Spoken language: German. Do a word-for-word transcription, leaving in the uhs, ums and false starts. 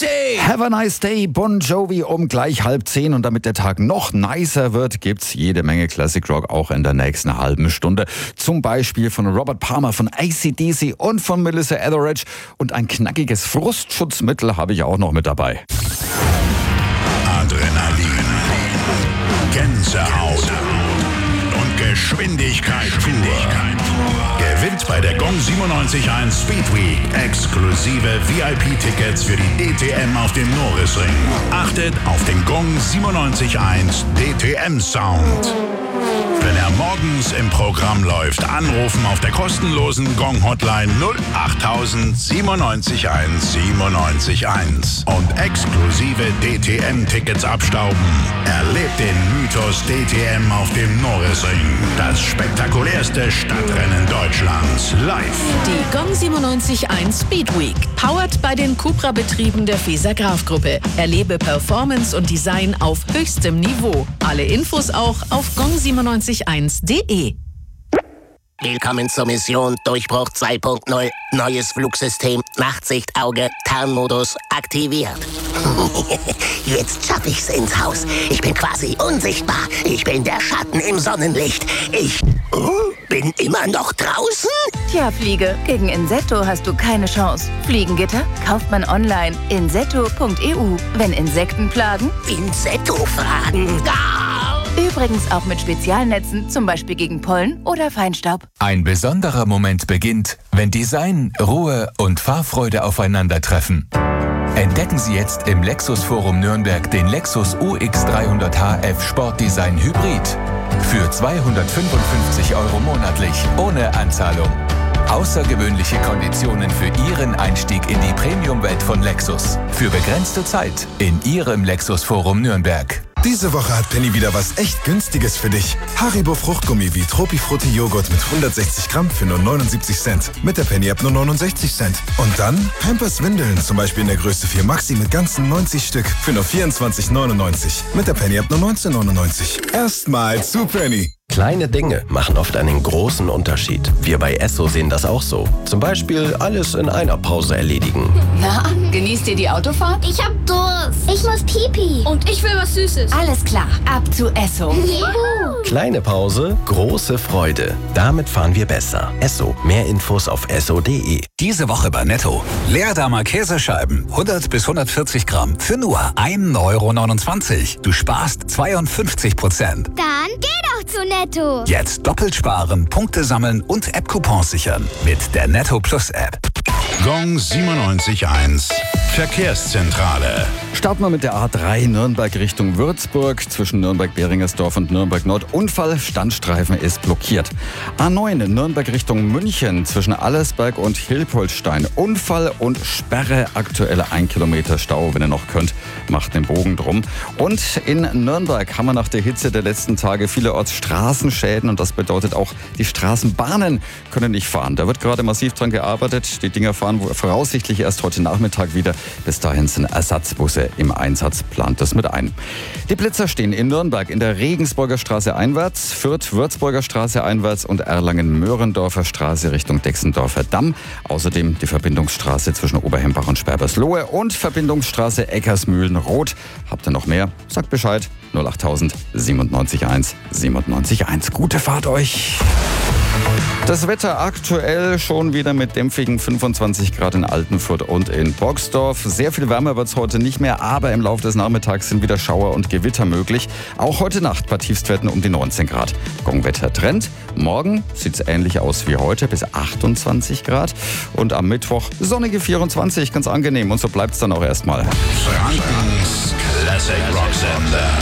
Party! Have a nice day, Bon Jovi um gleich halb zehn. Und damit der Tag noch nicer wird, gibt's jede Menge Classic Rock auch in der nächsten halben Stunde. Zum Beispiel von Robert Palmer, von A C D C und von Melissa Etheridge. Und ein knackiges Frustschutzmittel habe ich auch noch mit dabei. Adrenalin, Gänsehaut und Geschwindigkeit pur. Gewinnt bei der Gong siebenundneunzig Komma eins Speed Week exklusive V I P-Tickets für die D T M auf dem Norrisring. Achtet auf den Gong siebenundneunzig Komma eins D T M-Sound. Wenn er morgens im Programm läuft, anrufen auf der kostenlosen Gong-Hotline null acht null siebenundneunzig eins siebenundneunzig eins und exklusive D T M-Tickets abstauben. Erlebt den Mythos D T M auf dem Norrisring. Das spektakulärste Stadtrennen Deutschlands. Live. Die Gong siebenundneunzig Komma eins Speed Week. Powered bei den Cupra-Betrieben der Feser Graf Gruppe. Erlebe Performance und Design auf höchstem Niveau. Alle Infos auch auf gong siebenundneunzig Komma eins punkt de. Willkommen zur Mission Durchbruch zwei Punkt null. Neues Flugsystem, Nachtsichtauge, Tarnmodus aktiviert. Jetzt schaff ich's ins Haus. Ich bin quasi unsichtbar. Ich bin der Schatten im Sonnenlicht. Ich oh, bin immer noch draußen? Tja, Fliege, gegen Insetto hast du keine Chance. Fliegengitter kauft man online. insetto punkt e u. Wenn Insekten plagen? Insetto-Fragen. Ah! Übrigens auch mit Spezialnetzen, zum Beispiel gegen Pollen oder Feinstaub. Ein besonderer Moment beginnt, wenn Design, Ruhe und Fahrfreude aufeinandertreffen. Entdecken Sie jetzt im Lexus Forum Nürnberg den Lexus U X dreihundert H F Sportdesign Hybrid. Für zweihundertfünfundfünfzig Euro monatlich, ohne Anzahlung. Außergewöhnliche Konditionen für Ihren Einstieg in die Premium-Welt von Lexus. Für begrenzte Zeit in Ihrem Lexus Forum Nürnberg. Diese Woche hat Penny wieder was echt Günstiges für dich. Haribo Fruchtgummi wie Tropifrutti Joghurt mit hundertsechzig Gramm für nur neunundsiebzig Cent. Mit der Penny-App nur neunundsechzig Cent. Und dann Pampers Windeln, zum Beispiel in der Größe vier Maxi mit ganzen neunzig Stück für nur vierundzwanzig neunundneunzig. Mit der Penny-App nur neunzehn neunundneunzig. Erstmal zu Penny. Kleine Dinge machen oft einen großen Unterschied. Wir bei Esso sehen das auch so. Zum Beispiel alles in einer Pause erledigen. Na, genießt ihr die Autofahrt? Ich hab Durst. Ich muss Pipi. Und ich will was Süßes. Alles klar, ab zu Esso. Juhu. Kleine Pause, große Freude. Damit fahren wir besser. Esso. Mehr Infos auf esso punkt de. Diese Woche bei Netto. Leerdammer Käsescheiben, hundert bis hundertvierzig Gramm, für nur ein Euro neunundzwanzig. Du sparst zweiundfünfzig Prozent. Dann geh doch zu Netto. Jetzt doppelt sparen, Punkte sammeln und App-Coupons sichern. Mit der Netto Plus App. Gong siebenundneunzig Komma eins Verkehrszentrale. Starten wir mit der A drei Nürnberg Richtung Würzburg. Zwischen Nürnberg-Beringersdorf und Nürnberg-Nord Unfall. Standstreifen ist blockiert. A neun Nürnberg Richtung München. Zwischen Allersberg und Hilpoltstein. Unfall und Sperre. Aktuelle ein Kilometer Stau, wenn ihr noch könnt. Macht den Bogen drum. Und in Nürnberg haben wir nach der Hitze der letzten Tage vielerorts Straßenschäden. Und das bedeutet auch, die Straßenbahnen können nicht fahren. Da wird gerade massiv dran gearbeitet. Die Dinger fahren voraussichtlich erst heute Nachmittag wieder. Bis dahin sind Ersatzbusse im Einsatz, plant das mit ein. Die Blitzer stehen in Nürnberg in der Regensburger Straße einwärts, Fürth-Würzburger Straße einwärts und Erlangen-Möhrendorfer Straße Richtung Dexendorfer Damm. Außerdem die Verbindungsstraße zwischen Oberhembach und Sperberslohe und Verbindungsstraße Eckersmühlen-Rot. Habt ihr noch mehr? Sagt Bescheid. null acht null siebenundneunzig Komma eins siebenundneunzig Komma eins. Gute Fahrt euch! Das Wetter aktuell schon wieder mit dämpfigen fünfundzwanzig Grad in Altenfurt und in Boxdorf. Sehr viel wärmer wird es heute nicht mehr, aber im Laufe des Nachmittags sind wieder Schauer und Gewitter möglich. Auch heute Nacht bei Tiefstwerten um die neunzehn Grad. Gongwetter Trend. Morgen sieht es ähnlich aus wie heute, bis achtundzwanzig Grad. Und am Mittwoch sonnige vierundzwanzig, ganz angenehm. Und so bleibt es dann auch erstmal. Frankens Classic Rock Sender.